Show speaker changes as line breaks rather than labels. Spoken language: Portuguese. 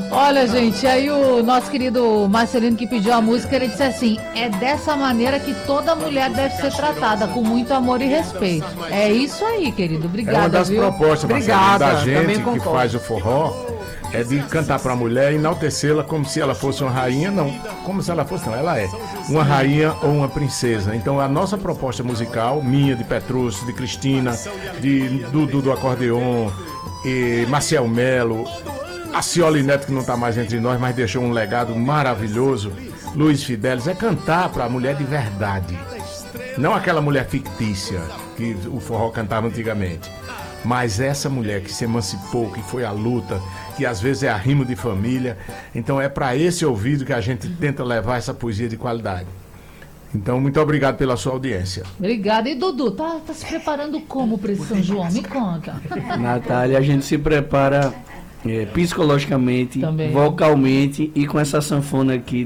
Olha, gente, aí o nosso querido Marcelino que pediu a música, ele disse assim: é dessa maneira que toda mulher deve ser tratada, com muito amor e respeito. É isso aí, querido. Obrigada,
é uma das
viu?
propostas, Marcelino, da gente que
concordo.
faz o forró, é de cantar para a mulher e enaltecê-la como se ela fosse uma rainha, não. Como se ela fosse, não, ela é uma rainha ou uma princesa. Então a nossa proposta musical, minha, de Petrúcio, de Cristina, de Dudu do acordeon, e Maciel Melo, a Cioli Neto, que não está mais entre nós, mas deixou um legado maravilhoso, Luiz Fidelis, é cantar para a mulher de verdade. Não aquela mulher fictícia que o forró cantava antigamente, mas essa mulher que se emancipou, que foi à luta, que às vezes é arrimo de família. Então é para esse ouvido que a gente tenta levar essa poesia de qualidade. Então, muito obrigado pela sua audiência.
Obrigada. E Dudu, tá se preparando como para esse São João? Me conta.
Natália, a gente se prepara psicologicamente,
Também.
vocalmente e com essa sanfona aqui